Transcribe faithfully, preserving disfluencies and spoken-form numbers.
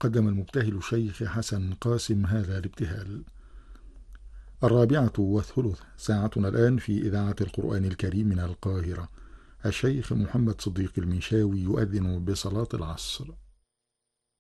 قدم المبتهل الشيخ حسن قاسم هذا الابتهال. الرابعة والثلث، ساعتنا الآن في إذاعة القرآن الكريم من القاهرة. الشيخ محمد صديق المنشاوي يؤذن بصلاة العصر.